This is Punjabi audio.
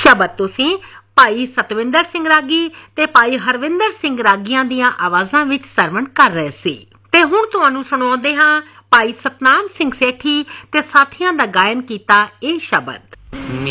ਸ਼ਬਦ ਤੁਸੀਂ ਭਾਈ ਸਤਵਿੰਦਰ ਸਿੰਘ ਰਾਗੀ ਤੇ ਭਾਈ ਹਰਵਿੰਦਰ ਸਿੰਘ ਰਾਗੀਆਂ ਦੀਆਂ ਆਵਾਜ਼ਾਂ ਵਿੱਚ ਸਰਵਣ ਕਰ ਰਹੇ ਸੀ। ਤੇ ਹੁਣ ਤੁਹਾਨੂੰ ਸੁਣਾਉਂਦੇ ਹਾਂ ਭਾਈ ਸਤਨਾਮ ਸਿੰਘ ਸੇਠੀ ਤੇ ਸਾਥੀਆਂ ਦਾ ਗਾਇਨ ਕੀਤਾ ਇਹ ਸ਼ਬਦ।